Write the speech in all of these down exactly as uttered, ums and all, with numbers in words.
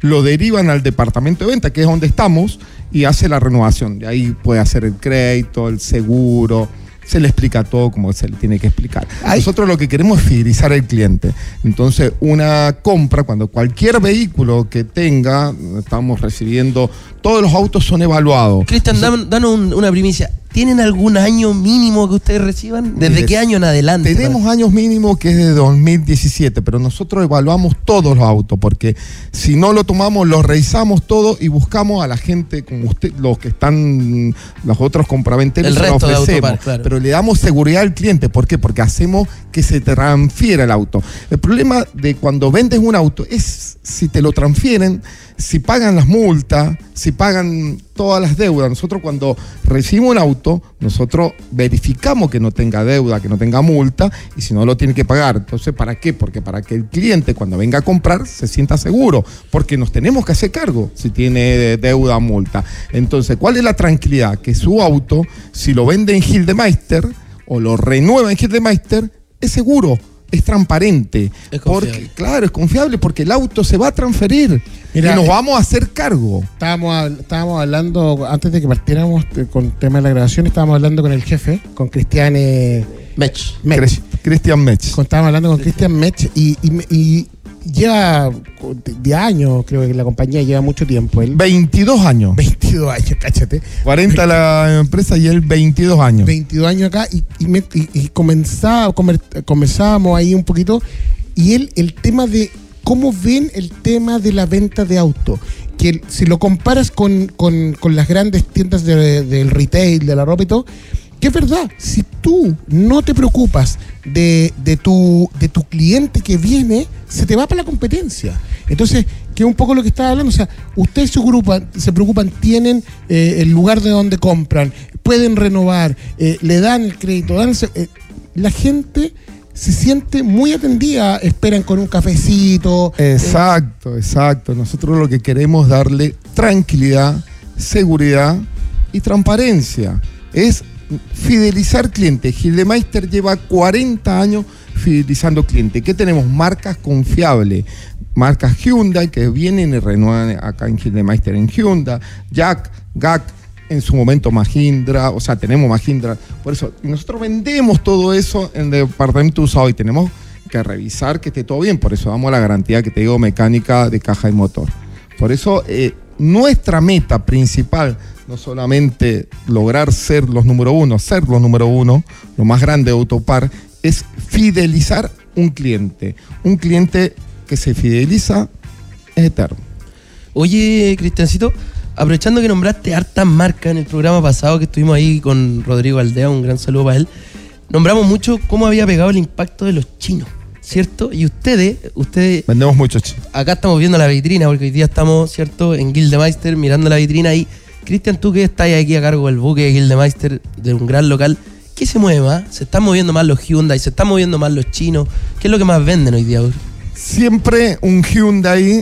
lo derivan al departamento de venta, que es donde estamos, y hace la renovación. De ahí puede hacer el crédito, el seguro, se le explica todo como se le tiene que explicar. Ay. Nosotros lo que queremos es fidelizar al cliente. Entonces, una compra, cuando cualquier vehículo que tenga, estamos recibiendo, todos los autos son evaluados. Cristian, danos, danos un, una primicia. ¿Tienen algún año mínimo que ustedes reciban? ¿Desde Mire, qué año en adelante? Tenemos para... años mínimos que es de dos mil diecisiete, pero nosotros evaluamos todos los autos, porque si no lo tomamos, los revisamos todos y buscamos a la gente como usted, los que están, los otros compraventeros, el resto se lo ofrecemos, de Autopar, claro. Pero le damos seguridad al cliente. ¿Por qué? Porque hacemos que se transfiera el auto. El problema de cuando vendes un auto es si te lo transfieren, si pagan las multas, si pagan todas las deudas. Nosotros cuando recibimos un auto, nosotros verificamos que no tenga deuda, que no tenga multa, y si no lo tiene que pagar. Entonces, ¿para qué? Porque para que el cliente cuando venga a comprar se sienta seguro, porque nos tenemos que hacer cargo si tiene deuda o multa. Entonces, ¿cuál es la tranquilidad? Que su auto, si lo vende en Gildemeister o lo renueva en Gildemeister, es seguro. Es transparente, es porque claro, es confiable porque el auto se va a transferir. Mira, y nos vamos a hacer cargo. Estábamos, estábamos hablando, antes de que partiéramos con el tema de la grabación, estábamos hablando con el jefe, con Cristian eh, Mech. Mech. Cristian Mech. Estábamos hablando con Cristian Mech y, y, y lleva de años, creo que la compañía lleva mucho tiempo. Él, veintidós años. veintidós años, cáchate. cuarenta la empresa y él veintidós años. veintidós años acá y, y, me, y, y comenzaba, comer, conversábamos ahí un poquito y él, el tema de cómo ven el tema de la venta de autos. Que si lo comparas con, con, con las grandes tiendas de, del retail, de la ropa y todo, que es verdad, si tú no te preocupas de, de, tu, de tu cliente que viene, se te va para la competencia. Entonces, que es un poco lo que estaba hablando, o sea, ustedes se preocupan, se preocupan tienen eh, el lugar de donde compran, pueden renovar, eh, le dan el crédito, dan el, eh, la gente se siente muy atendida, esperan con un cafecito. Exacto, eh. exacto. Nosotros lo que queremos es darle tranquilidad, seguridad y transparencia. Es fidelizar clientes. Gildemeister lleva cuarenta años fidelizando clientes. ¿Qué tenemos? Marcas confiables. Marcas Hyundai que vienen y renuevan acá en Gildemeister en Hyundai, Jack, G A C, en su momento Mahindra, o sea, tenemos Mahindra. Por eso, nosotros vendemos todo eso en el departamento usado y tenemos que revisar que esté todo bien. Por eso damos la garantía que te digo mecánica de caja y motor. Por eso, eh, nuestra meta principal, no solamente lograr ser los número uno, ser los número uno, lo más grande de Autopar, es fidelizar un cliente. Un cliente que se fideliza es eterno. Oye, Cristiancito, aprovechando que nombraste hartas marcas en el programa pasado que estuvimos ahí con Rodrigo Aldea, un gran saludo para él, nombramos mucho cómo había pegado el impacto de los chinos, ¿cierto? Y ustedes, ustedes... Vendemos mucho chinos. Acá estamos viendo la vitrina, porque hoy día estamos, ¿cierto?, en Gildemeister mirando la vitrina y... Cristian, tú que estás aquí a cargo del buque de Gildemeister, de un gran local, ¿qué se mueve más? ¿Se están moviendo más los Hyundai? ¿Se están moviendo más los chinos? ¿Qué es lo que más venden hoy día? Siempre un Hyundai,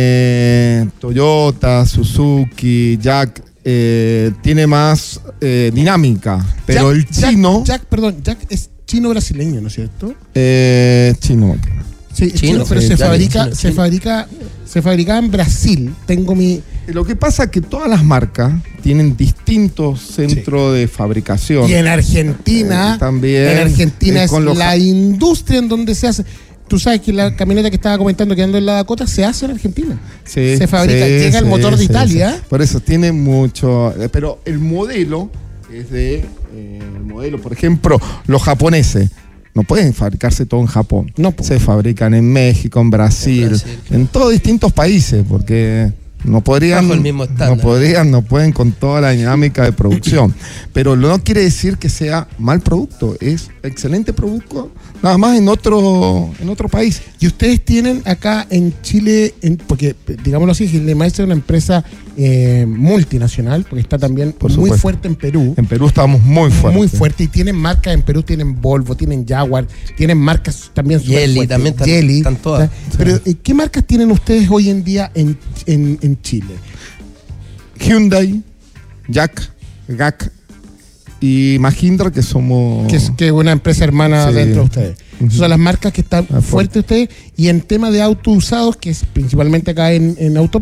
eh, Toyota, Suzuki, Jack, eh, tiene más eh, dinámica, pero Jack, el chino... Jack, Jack, perdón, Jack es chino-brasileño, ¿no es cierto? Eh, chino. Sí, chino, chino, pero sí, se Jack, fabrica, chino, se chino. fabrica, se fabrica en Brasil. Tengo mi... Lo que pasa es que todas las marcas tienen distintos centros sí. de fabricación. Y en Argentina, eh, también, en Argentina eh, es con los... la industria en donde se hace. Tú sabes que la camioneta que estaba comentando que anda en la Dakota se hace en Argentina. Sí, se fabrica, sí, llega sí, el motor sí, de Italia. Sí. Por eso tiene mucho. Pero el modelo es de. Eh, el modelo, por ejemplo, los japoneses. No pueden fabricarse todo en Japón. No, pues. Se fabrican en México, en Brasil, en, Brasil, claro. en todos distintos países, porque no podrían, bajo el mismo estándar. no podrían, no pueden con toda la dinámica de producción. Pero no quiere decir que sea mal producto, es excelente producto, nada más en otro, en otro país. Y ustedes tienen acá en Chile, en, porque digámoslo así, Gildemeister es una empresa eh, multinacional, porque está también Por muy supuesto. fuerte en Perú. En Perú estamos muy fuertes. Muy fuerte, y tienen marcas en Perú, tienen Volvo, tienen Jaguar, tienen marcas también súper Yeli, fuertes. también están, Yeli, están todas. Sí. Pero, ¿qué marcas tienen ustedes hoy en día en, en, en Chile? Hyundai, Jack, G A C y Mahindra, que somos... Que es que una empresa hermana Sí. dentro de ustedes. Uh-huh. Esas son las marcas que están Ah, fuertes ustedes. Y en tema de autos usados, que es principalmente acá en, en Autopar,